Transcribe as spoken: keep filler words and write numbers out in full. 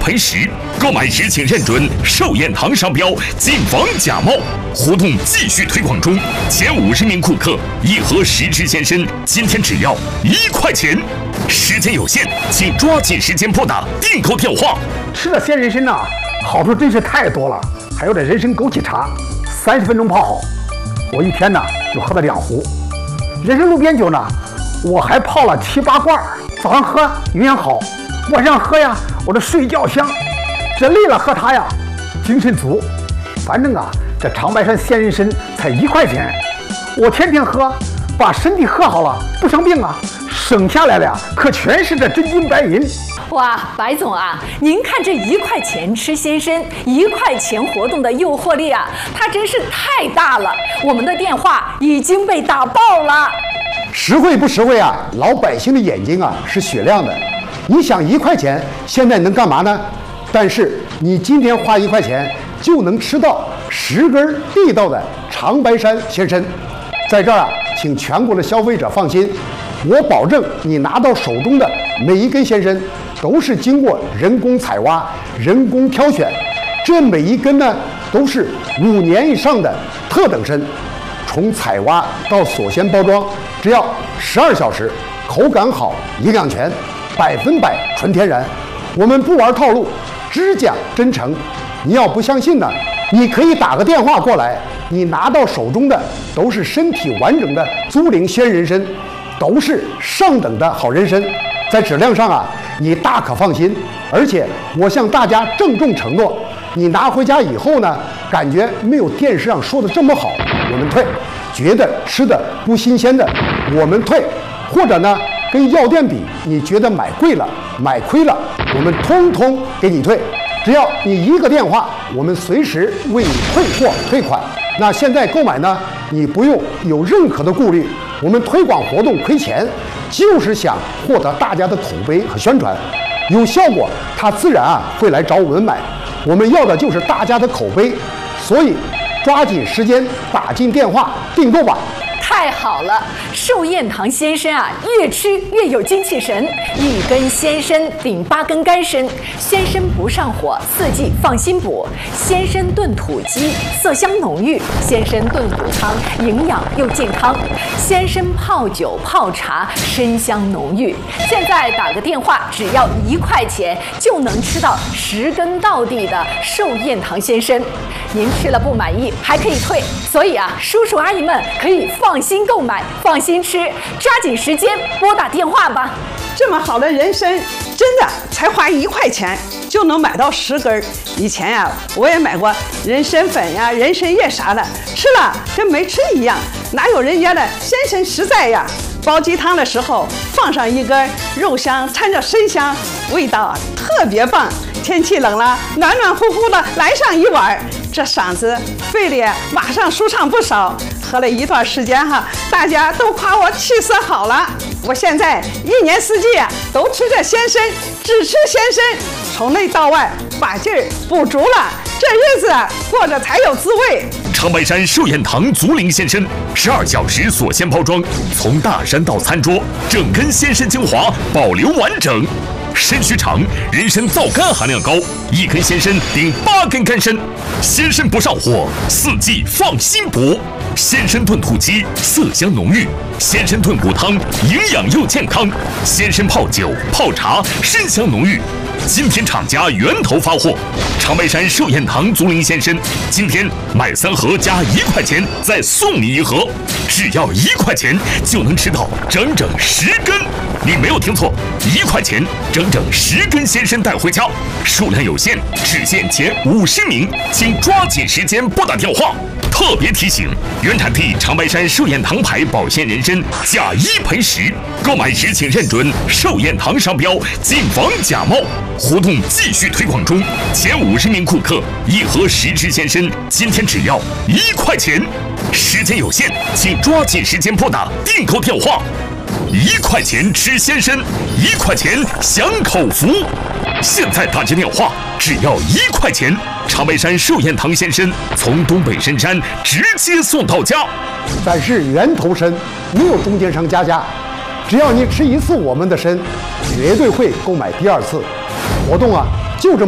赔十，购买时请认准寿宴堂商标，谨防假冒。活动继续推广中，前五十名顾客一盒十只鲜参，今天只要一块钱。时间有限，请抓紧时间拨打订购电话。 吃了鲜人参呐、啊，好处真是太多了。还有这人参枸杞茶，三十分钟泡好，我一天呢就喝了两壶。人参路边酒呢，我还泡了七八罐，早上喝营养好，晚上喝呀，我这睡觉香。这累了喝它呀，精神足。反正啊，这长白山鲜人参才一块钱，我天天喝，把身体喝好了，不生病啊。省下来的呀，可全是这真金白银。 哇，白总啊，您看这一块钱吃鲜参，一块钱活动的诱惑力啊，它真是太大了。我们的电话已经被打爆了。 实惠不实惠啊？老百姓的眼睛啊是雪亮的。你想一块钱现在能干嘛呢？但是你今天花一块钱就能吃到十根地道的长白山鲜参。在这儿啊，请全国的消费者放心。我保证，你拿到手中的每一根鲜参都是经过人工采挖、人工挑选，这每一根呢都是五年以上的特等参，从采挖到锁鲜包装，只要十二小时，口感好，营养全，百分百纯天然。我们不玩套路，只讲真诚。你要不相信呢，你可以打个电话过来，你拿到手中的都是身体完整的租龄鲜人参。都是上等的好人参，在质量上啊，你大可放心。而且我向大家郑重承诺，你拿回家以后呢，感觉没有电视上说的这么好，我们退；觉得吃的不新鲜的，我们退；或者呢，跟药店比，你觉得买贵了、买亏了，我们通通给你退。只要你一个电话，我们随时为你退货退款。那现在购买呢，你不用有任何的顾虑。我们推广活动亏钱，就是想获得大家的口碑和宣传，有效果，他自然啊会来找我们买。我们要的就是大家的口碑，所以抓紧时间打进电话订购吧。 太好了，寿宴堂鲜参啊，越吃越有精气神。一根鲜参顶八根干参，鲜参不上火，四季放心补。鲜参炖土鸡，色香浓郁；鲜参炖骨汤，营养又健康。鲜参泡酒泡茶，参香浓郁。现在打个电话，只要一块钱就能吃到十根到地的寿宴堂鲜参。您吃了不满意还可以退，所以啊，叔叔阿姨们可以放心购买，放心吃，抓紧时间拨打电话吧。 这么好的人参，真的才花一块钱就能买到十根。以前呀、啊，我也买过人参粉呀、人参叶啥的，吃了跟没吃一样，哪有人家的鲜参实在呀？煲鸡汤的时候放上一根，肉香掺着参香，味道啊特别棒。天气冷了，暖暖乎乎的来上一碗，这嗓子肺里马上舒畅不少。喝了一段时间哈，大家都夸我气色好了。我现在一年四季啊都吃着鲜参，只吃鲜参，从内到外把劲儿补足了，这日子过着才有滋味。 长白山寿宴堂足龄鲜参，十二小时锁鲜包装，从大山到餐桌，整根鲜参精华保留完整。参须长，人参皂苷含量高，一根鲜参顶八根干参，鲜参不上火，四季放心补。鲜参炖土鸡，色香浓郁；鲜参炖骨汤，营养又健康；鲜参泡酒、泡茶，参香浓郁。今天厂家源头发货，长白山寿宴堂足龄鲜参，今天买三盒加一块钱，再送你一盒，只要一块钱就能吃到整整十根。你没有听错，一块钱整整十根鲜参带回家，数量有限，只限前五十名，请抓紧时间拨打电话。特别提醒：原产地长白山寿宴堂牌保鲜人参，假一赔十，购买时请认准寿宴堂商标，谨防假冒。活动继续推广中，前五十名顾客一盒十支鲜参，今天只要一块钱。时间有限，请抓紧时间拨打订购电话。一块钱吃鲜参，一块钱享口福。现在打进电话，只要一块钱，长白山寿宴堂鲜参从东北深山直接送到家。 咱是源头参，没有中间商加价。只要你吃一次我们的参，绝对会购买第二次。活动啊，就这么。